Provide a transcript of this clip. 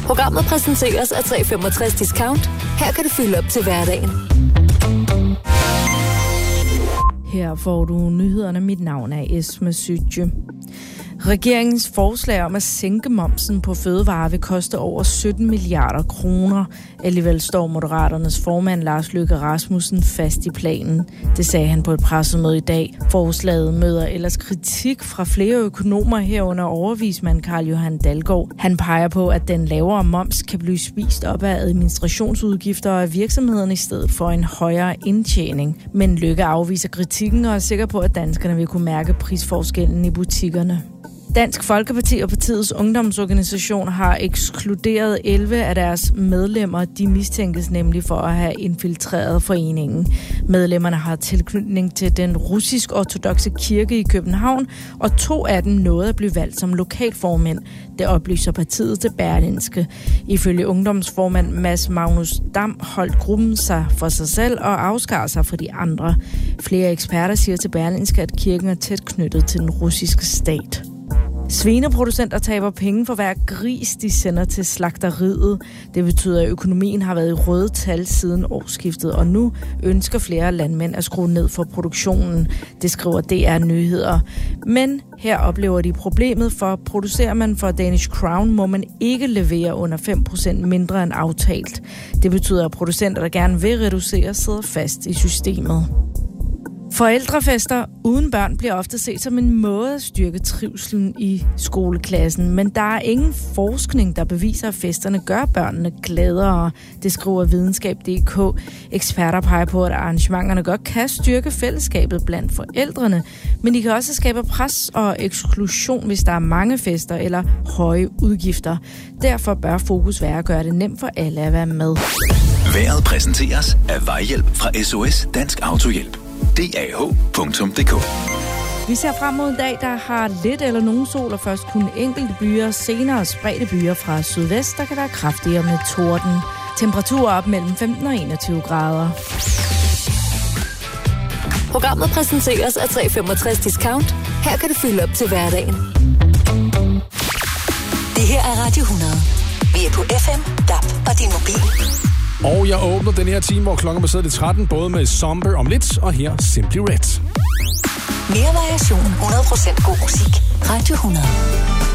Programmet præsenteres af 365 Discount. Her kan du fylde op til hverdagen. Her får du nyhederne. Mit navn er Esme Sytje. Regeringens forslag om at sænke momsen på fødevarer vil koste over 17 milliarder kroner. Alligevel står Moderaternes formand Lars Løkke Rasmussen fast i planen. Det sagde han på et pressemøde i dag. Forslaget møder ellers kritik fra flere økonomer herunder overvismand Carl Johan Dalgaard. Han peger på, at den lavere moms kan blive spist op af administrationsudgifter og af virksomhederne i stedet for en højere indtjening. Men Løkke afviser kritikken og er sikker på, at danskerne vil kunne mærke prisforskellen i butikkerne. Dansk Folkeparti og partiets ungdomsorganisation har ekskluderet 11 af deres medlemmer. De mistænkes nemlig for at have infiltreret foreningen. Medlemmerne har tilknytning til den russisk-ortodokse kirke i København, og 2 af dem nåede at blive valgt som lokalformænd. Det oplyser partiet til Berlingske. Ifølge ungdomsformand Mads Magnus Dam holdt gruppen sig for sig selv og afskar sig for de andre. Flere eksperter siger til Berlingske, at kirken er tæt knyttet til den russiske stat. Svineproducenter taber penge for hver gris, de sender til slagteriet. Det betyder, at økonomien har været i røde tal siden årsskiftet, og nu ønsker flere landmænd at skrue ned for produktionen. Det skriver DR Nyheder. Men her oplever de problemet, for producerer man for Danish Crown, må man ikke levere under 5% mindre end aftalt. Det betyder, at producenter, der gerne vil reducere, sidder fast i systemet. Forældrefester uden børn bliver ofte set som en måde at styrke trivselen i skoleklassen, men der er ingen forskning, der beviser, at festerne gør børnene gladere. Det skriver videnskab.dk. Eksperter peger på, at arrangementerne godt kan styrke fællesskabet blandt forældrene, men de kan også skabe pres og eksklusion, hvis der er mange fester eller høje udgifter. Derfor bør fokus være at gøre det nemt for alle at være med. Vejret præsenteres af Vejhjælp fra SOS Dansk Autohjælp. DAH.dk. Vi ser frem mod en dag, der har lidt eller nogen sol, og først kun enkelte byer, senere spredte byer fra sydvest, der kan være kraftigere med torden. Temperaturer op mellem 15 og 21 grader. Programmet præsenteres af 365 Discount. Her kan du fylde op til hverdagen. Det her er Radio 100. Vi er på FM, DAB og din mobil. Og jeg åbner den her time, hvor klokken er 13, både med Somber om lidt, og her Simply Red. Mere variation, 100% god musik. Radio 100.